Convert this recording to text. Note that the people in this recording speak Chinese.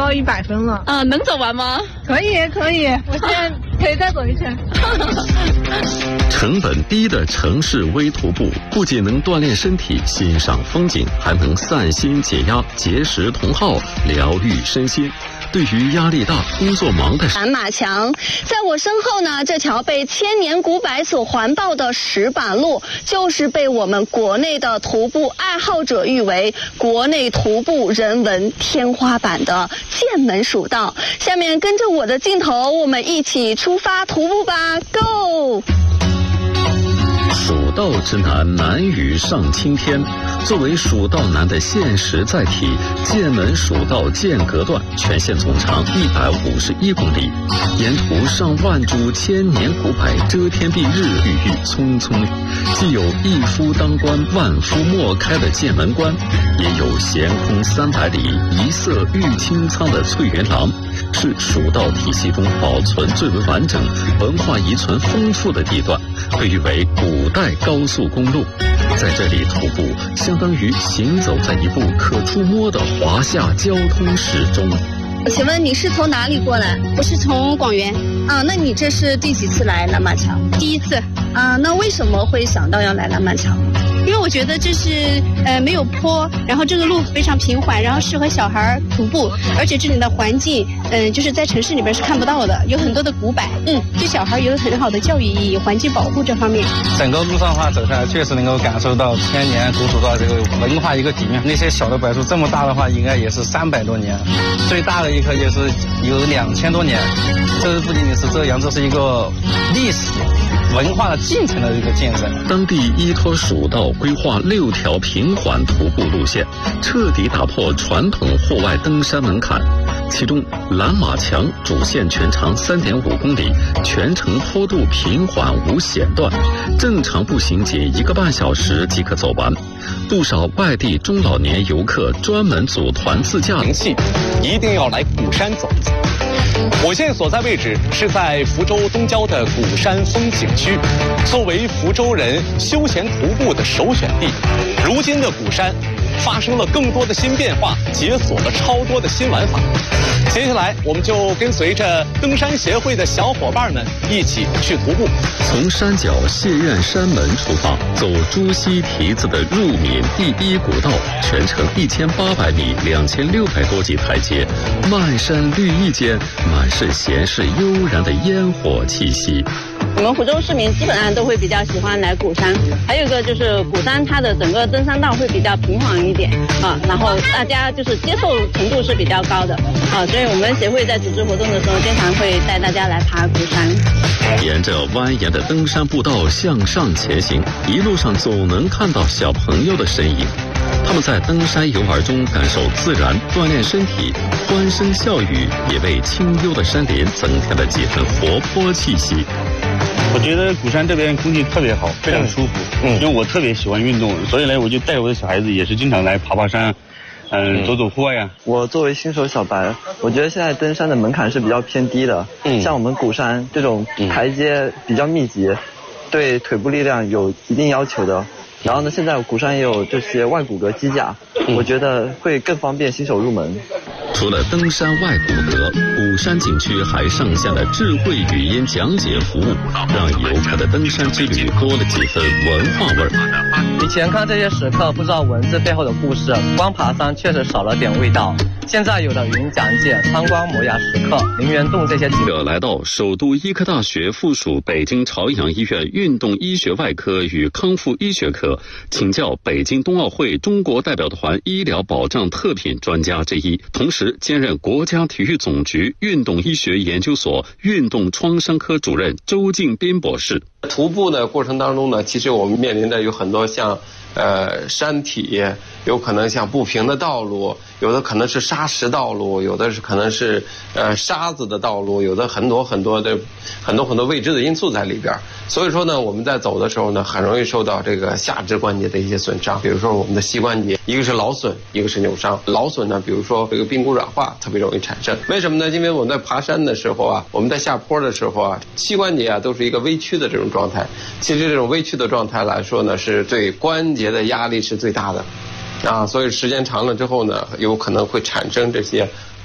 到100分了。 啊，能走完吗？ 可以，我现在可以再走一圈。 成本低的城市微徒步，不仅能锻炼身体、欣赏风景，还能散心解压、结识同好、疗愈身心。对于压力大、工作忙的蓝马墙，在我身后呢，这条被千年古柏所环抱的石板路，就是被我们国内的徒步爱好者誉为国内徒步人文天花板的剑门蜀道。下面跟着我的镜头，我们一起出发徒步吧 ，Go！ 蜀道之难，难于上青天。作为蜀道难的现实载体，剑门蜀道剑阁段全线总长151公里，沿途上万株千年古柏遮天蔽日，郁郁葱葱。既有一夫当关，万夫莫开的剑门关，也有闲空300里，一色郁青苍的翠云廊，是蜀道体系中保存最为完整、文化遗存丰富的地段，被誉为古代高速公路。在这里徒步，相当于行走在一部可触摸的华夏交通史中。 请问你是从哪里过来？ 我是从广元。 啊，那你这是第几次来蓝马桥？ 第一次。 啊，那为什么会想到要来蓝马桥？ 因为我觉得这是没有坡，然后这个路非常平缓，然后适合小孩徒步，而且这里的环境就是在城市里边是看不到的，有很多的古柏，对小孩有很好的教育意义，环境保护这方面。 整个路上的话走下来，确实能够感受到千年古蜀道这个文化一个底蕴。那些小的柏树这么大的话，应该也是300多年，最大的一棵也是有2000多年。这不仅仅是这样，这是一个历史文化的进程的一个见证。 当地依托蜀道规划6条平缓徒步路线，彻底打破传统户外登山门槛。其中蓝马墙主线全长3.5公里，全程坡度平缓无险段，正常步行仅1个半小时即可走完。不少外地中老年游客专门组团自驾， 一定要来鼓山走一走。我现在所在位置是在福州东郊的鼓山风景区，作为福州人休闲徒步的首选地。如今的鼓山发生了更多的新变化，解锁了超多的新玩法。接下来我们就跟随着登山协会的小伙伴们一起去徒步， 从山脚谢苑山门出发，走朱熹题字的入闽第1古道，全程1800米，2600多级台阶，漫山绿意间满是闲适悠然的烟火气息。 我们福州市民基本上都会比较喜欢来鼓山，还有一个就是鼓山它的整个登山道会比较平缓一点啊，然后大家就是接受程度是比较高的啊，所以我们协会在组织活动的时候，经常会带大家来爬鼓山。 沿着蜿蜒的登山步道向上前行，一路上总能看到小朋友的身影。他们在登山游玩中感受自然，锻炼身体，欢声笑语，也为清幽的山林增添了几分活泼气息。 我觉得鼓山这边空气特别好，非常舒服。因为我特别喜欢运动，所以呢，我就带我的小孩子也是经常来爬爬山，走走户外呀。 我作为新手小白，我觉得现在登山的门槛是比较偏低的。像我们鼓山这种台阶比较密集，对腿部力量有一定要求的。然后呢，现在鼓山也有这些外骨骼机架，我觉得会更方便新手入门。 除了登山外骨骼，鼓山景区还上线了智慧语音讲解服务，让游客的登山之旅多了几分文化味儿。 以前看这些石刻不知道文字背后的故事，光爬山确实少了点味道。现在有了语音讲解、参观摩崖石刻、灵源洞这些景点。来到首都医科大学附属北京朝阳医院运动医学外科与康复医学科，请教北京冬奥会中国代表团医疗保障特聘专家之一，同时兼任国家体育总局运动医学研究所运动创伤科主任周敬斌博士。 徒步的过程当中呢，其实我们面临的有很多像山体，有可能像不平的道路，有的可能是砂石道路，有的是可能是沙子的道路，有的很多未知的因素在里边。所以说呢，我们在走的时候呢，很容易受到这个下肢关节的一些损伤，比如说我们的膝关节，一个是劳损，一个是扭伤。劳损呢，比如说这个髌骨软化特别容易产生。为什么呢？因为我们在爬山的时候啊，我们在下坡的时候啊，膝关节啊都是一个微曲的这种状态。其实这种微曲的状态来说呢，是对关节的压力是最大的。所以时间长了之后呢，有可能会产生这些